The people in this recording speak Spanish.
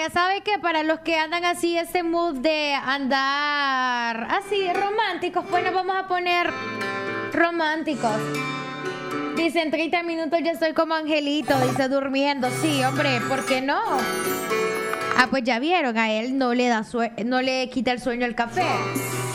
vaya, ¿sabe qué? Para los que andan así, ese mood de andar así, románticos, pues nos vamos a poner románticos. Dicen 30 minutos ya estoy como Angelito, dice durmiendo. Sí, hombre, ¿por qué no? Ah, pues ya vieron, a él no le quita el sueño el café.